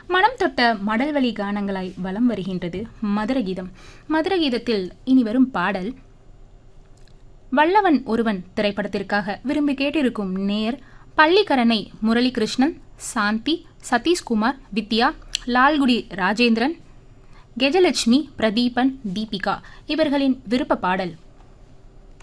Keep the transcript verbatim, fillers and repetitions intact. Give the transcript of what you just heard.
மனம் தொட்ட மடல்வழி கானங்களாய் வலம் வருகின்றது மதுரகீதம். மதுரகீதத்தில் இனி வரும் பாடல் வல்லவன் ஒருவன் திரைப்படத்திற்காக விரும்பி கேட்டிருக்கும் நேயர் பள்ளிக்கரணை முரளிகிருஷ்ணன், சாந்தி, சதீஷ்குமார், வித்யா, லால்குடி ராஜேந்திரன், கெஜலட்சுமி, பிரதீபன், தீபிகா இவர்களின் விருப்ப பாடல்.